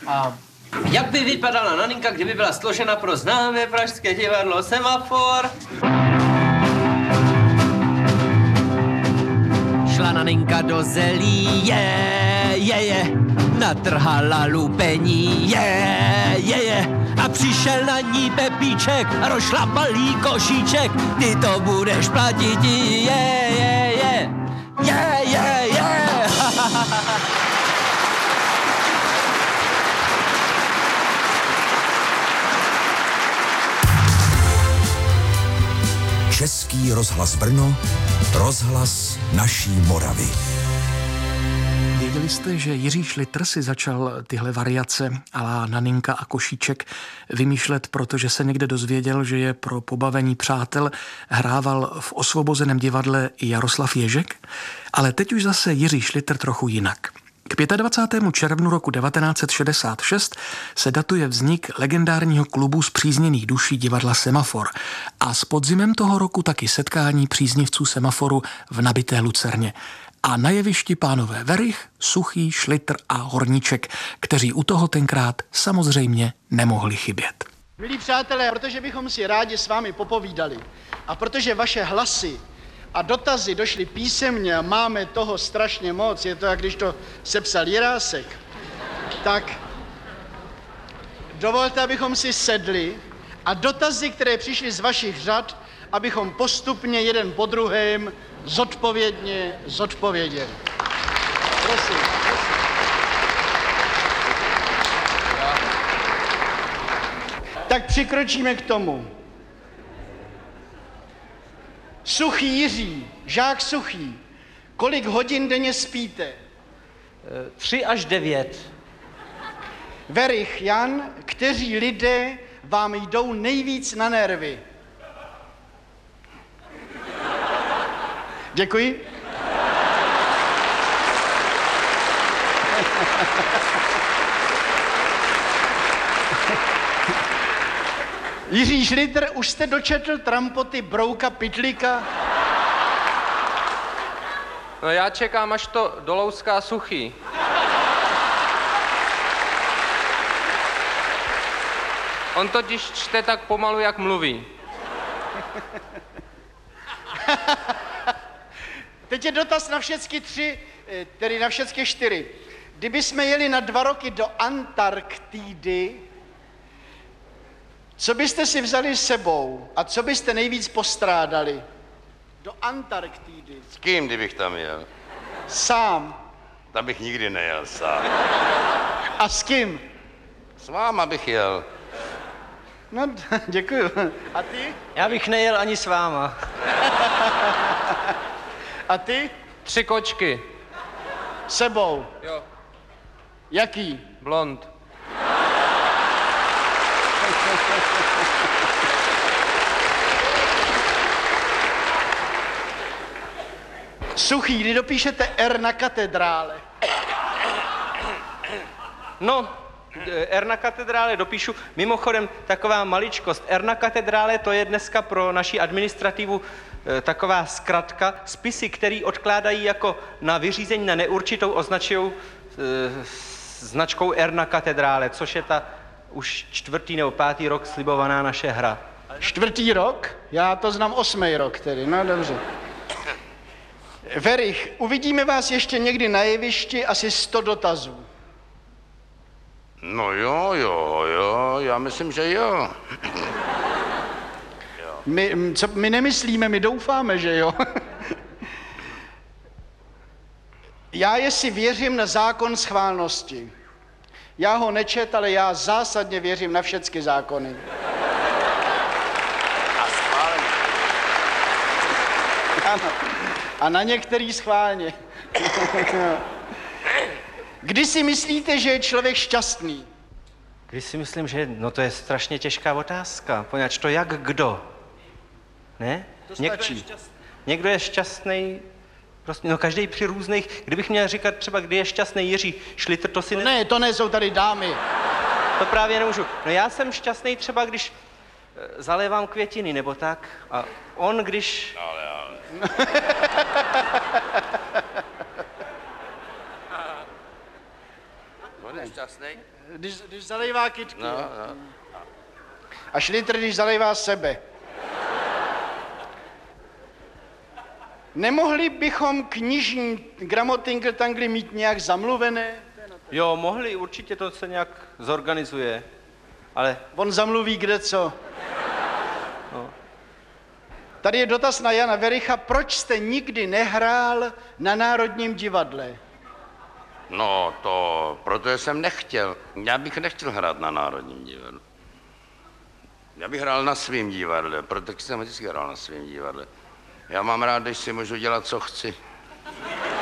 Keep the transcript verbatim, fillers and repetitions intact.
A jak by vypadala Naninka, kdyby byla složena pro známé pražské divadlo Semafor? Šla Naninka do zelí, je, je, je, natrhala lupení, je, je, je, a přišel na ní Pepíček a rozšlapal jí košíček, ty to budeš platit, je, je, je, je, je, je, Český rozhlas Brno, rozhlas naší Moravy. Věděli jste, že Jiří Šlitr si začal tyhle variace a la Naninka a košíček vymýšlet, protože se někde dozvěděl, že je pro pobavení přátel hrával v Osvobozeném divadle i Jaroslav Ježek? Ale teď už zase Jiří Šlitr trochu jinak. K dvacátému pátého červnu roku devatenáct set šedesát šest se datuje vznik legendárního klubu spřízněných duší divadla Semafor a s podzimem toho roku taky setkání příznivců Semaforu v nabité Lucerně. A na jevišti pánové Werich, Suchý, Šlitr a Horníček, kteří u toho tenkrát samozřejmě nemohli chybět. Milí přátelé, protože bychom si rádi s vámi popovídali a protože vaše hlasy a dotazy došly písemně a máme toho strašně moc, je to, jak když to sepsal Jirásek, tak dovolte, abychom si sedli a dotazy, které přišly z vašich řad, abychom postupně jeden po druhém zodpovědně zodpověděli. Prosím, prosím. Tak přikročíme k tomu. Suchý Jiří, žák Suchý, kolik hodin denně spíte? Tři až devět. Werich Jan, kteří lidé vám jdou nejvíc na nervy? Děkuji. Jiří Šlitr, už jste dočetl trampoty Brouka Pytlíka? No já čekám, až to dolouská Suchý. On totiž čte tak pomalu, jak mluví. Teď je dotaz na všechny tři, tedy na všechny čtyři. Kdyby jsme jeli na dva roky do Antarktidy, co byste si vzali s sebou a co byste nejvíc postrádali? Do Antarktidy. S kým, kdybych tam jel? Sám. Tam bych nikdy nejel sám. A s kým? S váma bych jel. No, děkuju. A ty? Já bych nejel ani s váma. A ty? Tři kočky. Sebou. Jo. Jaký? Blond. Suchý, kdy dopíšete R na katedrále? No, R na katedrále dopíšu. Mimochodem, taková maličkost. R na katedrále, to je dneska pro naši administrativu e, taková zkratka. Spisy, které odkládají jako na vyřízení na neurčitou, označují e, značkou R na katedrále, což je ta už čtvrtý nebo pátý rok slibovaná naše hra. Čtvrtý rok? Já to znám osmý rok tedy, no dobře. Werich, uvidíme vás ještě někdy na jevišti, asi sto dotazů. No jo, jo, jo, já myslím, že jo. My, co, my nemyslíme, my doufáme, že jo. Já jestli věřím na zákon schválnosti. Já ho nečet, ale já zásadně věřím na všechny zákony. A schválně. Ano. A na některý schválně. Kdy si myslíte, že je člověk šťastný? Když si myslím, že no to je strašně těžká otázka, poněvadž to jak kdo, ne? To stačí. Někdo je šťastný, prostě, no každý při různých, kdybych měl říkat třeba, kdy je šťastný Jiří Šlitr, to si To ne... ne, to ne, jsou tady dámy. To právě nemůžu. No já jsem šťastný třeba, když e, zalévám květiny, nebo tak, a on když... Ale, ale. On je šťastný. Když, když zalejvá kytky. No, no. A Šlitr, když zalejvá sebe. Nemohli bychom knižní gramotinkl-tangly mít nějak zamluvené? Jo, mohli, určitě to se nějak zorganizuje, ale On zamluví kde co. no. Tady je dotaz na Jana Vericha, proč jste nikdy nehrál na Národním divadle? No to, protože jsem nechtěl. Já bych nechtěl hrát na Národním divadle. Já bych hrál na svém divadle, protože jsem vždycky hrál na svém divadle. Já mám rád, když si můžu dělat, co chci.